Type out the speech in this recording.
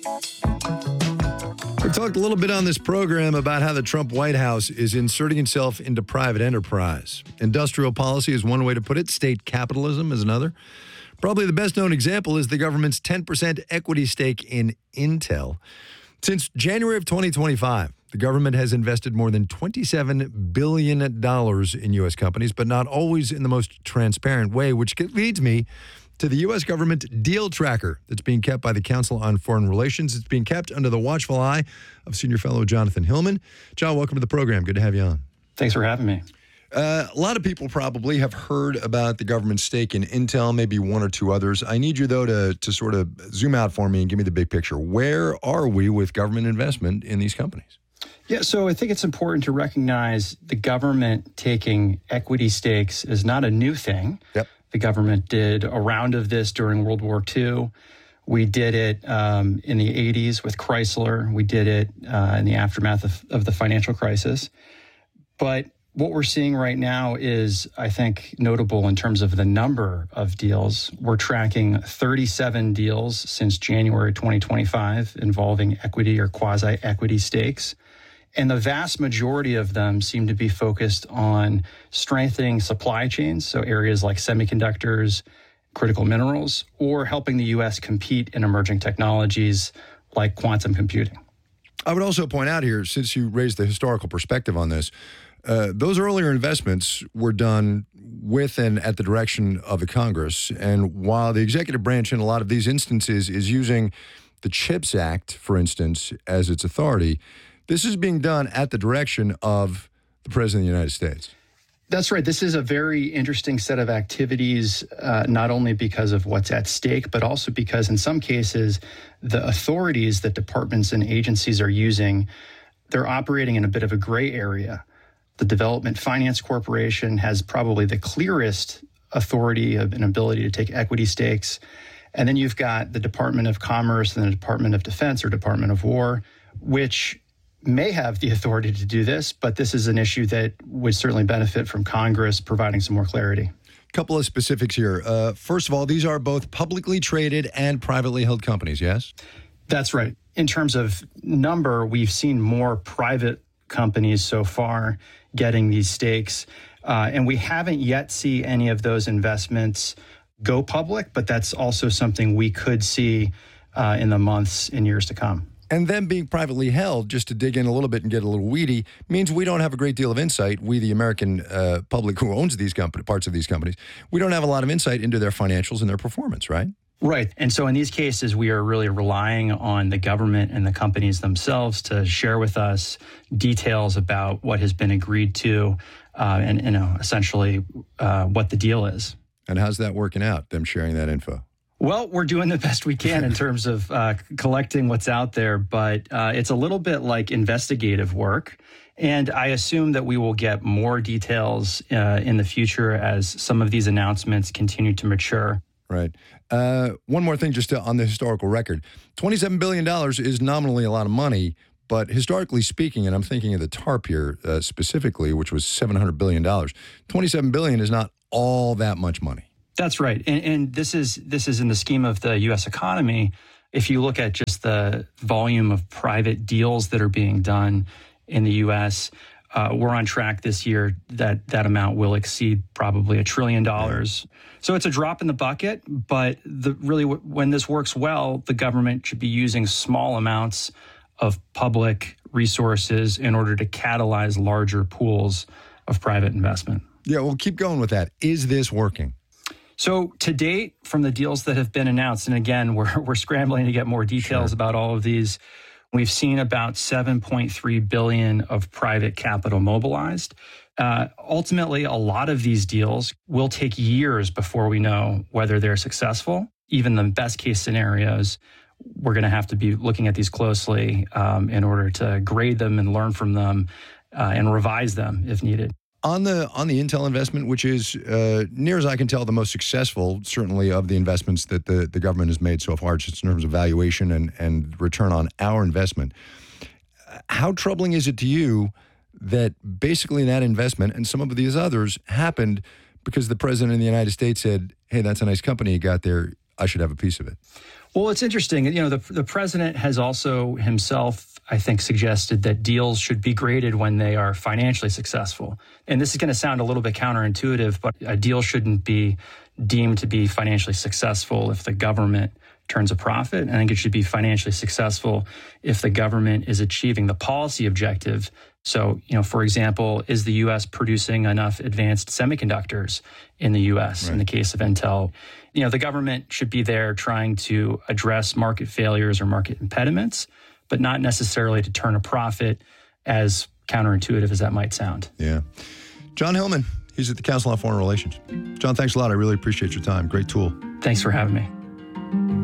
We talked a little bit on this program about how the Trump White House is inserting itself into private enterprise. Industrial policy is one way to put it. State capitalism is another. Probably the best known example is the government's 10% equity stake in Intel. Since January of 2025, the government has invested more than $27 billion in U.S. companies, but not always in the most transparent way, which leads me to the U.S. government deal tracker that's being kept by the Council on Foreign Relations. It's being kept under the watchful eye of senior fellow Jonathan Hillman. John, welcome to the program. Good to have you on. Thanks for having me. A lot of people probably have heard about the government's stake in Intel, maybe one or two others. I need you, though, to sort of zoom out for me and give me the big picture. Where are we with government investment in these companies? Yeah, so I think it's important to recognize the government taking equity stakes is not a new thing. Yep. The government did a round of this during World War II. We did it in the 80s with Chrysler. We did it in the aftermath of the financial crisis. But what we're seeing right now is, I think, notable in terms of the number of deals. We're tracking 37 deals since January 2025 involving equity or quasi-equity stakes. And the vast majority of them seem to be focused on strengthening supply chains, so areas like semiconductors, critical minerals, or helping the U.S. compete in emerging technologies like quantum computing. I would also point out here, since you raised the historical perspective on this, those earlier investments were done with and at the direction of the Congress. And while the executive branch in a lot of these instances is using the CHIPS Act, for instance, as its authority, this is being done at the direction of the President of the United States. That's right. This is a very interesting set of activities, not only because of what's at stake, but also because in some cases, the authorities that departments and agencies are using, they're operating in a bit of a gray area. The Development Finance Corporation has probably the clearest authority and ability to take equity stakes. And then you've got the Department of Commerce and the Department of Defense or Department of War, which may have the authority to do this, but this is an issue that would certainly benefit from Congress providing some more clarity. A couple of specifics here. First of all, these are both publicly traded and privately held companies, yes? That's right. In terms of number, we've seen more private companies so far getting these stakes, and we haven't yet seen any of those investments go public, but that's also something we could see in the months and years to come. And them being privately held, just to dig in a little bit and get a little weedy, means we don't have a great deal of insight. We, the American public who owns these parts of these companies, we don't have a lot of insight into their financials and their performance, right? Right. And so in these cases, we are really relying on the government and the companies themselves to share with us details about what has been agreed to and essentially what the deal is. And how's that working out, them sharing that info? Well, we're doing the best we can in terms of collecting what's out there, but it's a little bit like investigative work. And I assume that we will get more details in the future as some of these announcements continue to mature. Right. One more thing just on the historical record. $27 billion is nominally a lot of money, but historically speaking, and I'm thinking of the TARP here specifically, which was $700 billion, $27 billion is not all that much money. That's right. And this is in the scheme of the U.S. economy. If you look at just the volume of private deals that are being done in the U.S., we're on track this year that amount will exceed probably $1 trillion. So it's a drop in the bucket, but when this works well, the government should be using small amounts of public resources in order to catalyze larger pools of private investment. Yeah, well, keep going with that. Is this working? So to date, from the deals that have been announced, and again, we're scrambling to get more details about all of these, we've seen about $7.3 billion of private capital mobilized. Ultimately, a lot of these deals will take years before we know whether they're successful. Even the best case scenarios, we're going to have to be looking at these closely in order to grade them and learn from them and revise them if needed. On the Intel investment, which is, near as I can tell, the most successful, certainly, of the investments that the government has made so far, just in terms of valuation and return on our investment, how troubling is it to you that basically that investment and some of these others happened because the president of the United States said, hey, that's a nice company you got there. I should have a piece of it. Well, it's interesting. The president has also himself, I think, suggested that deals should be graded when they are financially successful. And this is going to sound a little bit counterintuitive, but a deal shouldn't be deemed to be financially successful if the government turns a profit. I think it should be financially successful if the government is achieving the policy objective. So, for example, is the U.S. producing enough advanced semiconductors in the U.S. in the case of Intel? The government should be there trying to address market failures or market impediments, but not necessarily to turn a profit, as counterintuitive as that might sound. Yeah. John Hillman, he's at the Council on Foreign Relations. John, thanks a lot. I really appreciate your time. Great tool. Thanks for having me.